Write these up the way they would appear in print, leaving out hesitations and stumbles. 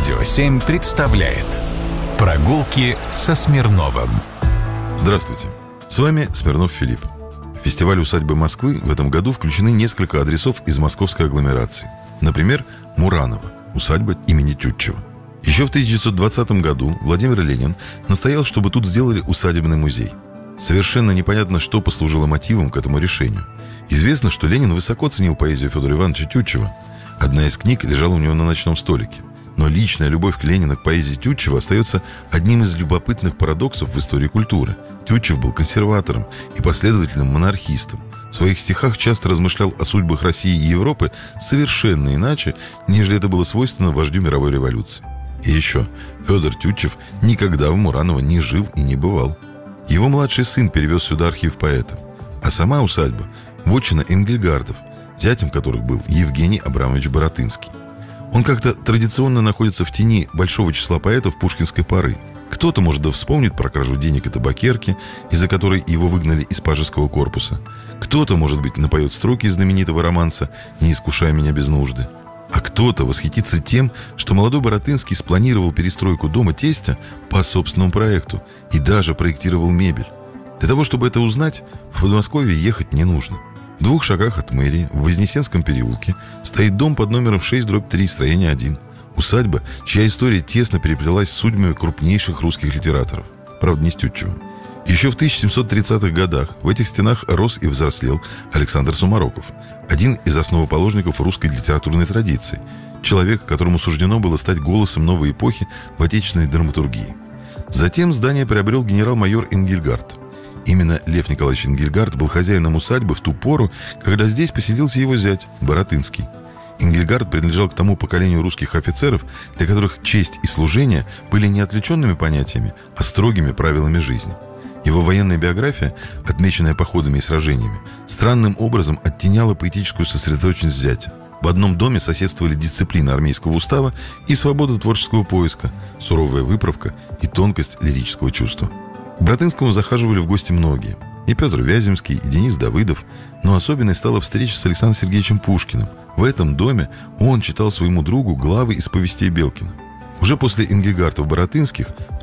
Радио 7 представляет «Прогулки со Смирновым». Здравствуйте, с вами Смирнов Филипп. В фестиваль усадьбы Москвы в этом году включены несколько адресов из московской агломерации. Например, Мураново, усадьба имени Тютчева. Еще в 1920 году Владимир Ленин настоял, чтобы тут сделали усадебный музей. Совершенно непонятно, что послужило мотивом к этому решению. Известно, что Ленин высоко ценил поэзию Федора Ивановича Тютчева. Одна из книг лежала у него на ночном столике. Но личная любовь к Ленину к поэзии Тютчева остается одним из любопытных парадоксов в истории культуры. Тютчев был консерватором и последовательным монархистом. В своих стихах часто размышлял о судьбах России и Европы совершенно иначе, нежели это было свойственно вождю мировой революции. И еще, Федор Тютчев никогда в Мураново не жил и не бывал. Его младший сын перевез сюда архив поэта. А сама усадьба – вотчина Энгельгардов, зятем которых был Евгений Абрамович Баратынский. Он как-то традиционно находится в тени большого числа поэтов пушкинской поры. Кто-то, может, да вспомнит про кражу денег и табакерки, из-за которой его выгнали из пажеского корпуса. Кто-то, может быть, напоет строки из знаменитого романса «Не искушай меня без нужды». А кто-то восхитится тем, что молодой Баратынский спланировал перестройку дома тестя по собственному проекту и даже проектировал мебель. Для того, чтобы это узнать, в Подмосковье ехать не нужно. В 2 шагах от мэрии, в Вознесенском переулке, стоит дом под номером 6/3, строение 1. Усадьба, чья история тесно переплелась с судьбами крупнейших русских литераторов. Правда, не с Тютчевым. Еще в 1730-х годах в этих стенах рос и взрослел Александр Сумароков, один из основоположников русской литературной традиции, человек, которому суждено было стать голосом новой эпохи в отечественной драматургии. Затем здание приобрел генерал-майор Энгельгард. Именно Лев Николаевич Энгельгард был хозяином усадьбы в ту пору, когда здесь поселился его зять Баратынский. Энгельгард принадлежал к тому поколению русских офицеров, для которых честь и служение были не отвлеченными понятиями, а строгими правилами жизни. Его военная биография, отмеченная походами и сражениями, странным образом оттеняла поэтическую сосредоточенность зятя. В одном доме соседствовали дисциплина армейского устава и свобода творческого поиска, суровая выправка и тонкость лирического чувства. К Баратынскому захаживали в гости многие. И Петр Вяземский, и Денис Давыдов. Но особенной стала встреча с Александром Сергеевичем Пушкиным. В этом доме он читал своему другу главы из повестей Белкина. Уже после Энгельгардов-Баратынских в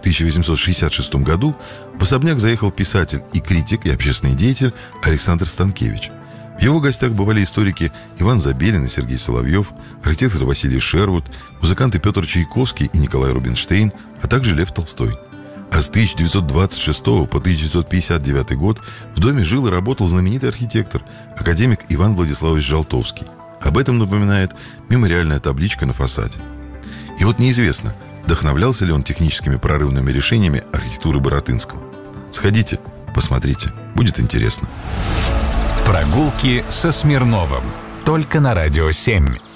1866 году в особняк заехал писатель и критик, и общественный деятель Александр Станкевич. В его гостях бывали историки Иван Забелин и Сергей Соловьев, архитекторы Василий Шервуд, музыканты Петр Чайковский и Николай Рубинштейн, а также Лев Толстой. А с 1926 по 1959 год в доме жил и работал знаменитый архитектор, академик Иван Владиславович Жалтовский. Об этом напоминает мемориальная табличка на фасаде. И вот неизвестно, вдохновлялся ли он техническими прорывными решениями архитектуры Баратынского. Сходите, посмотрите, будет интересно. «Прогулки со Смирновым» только на Радио 7.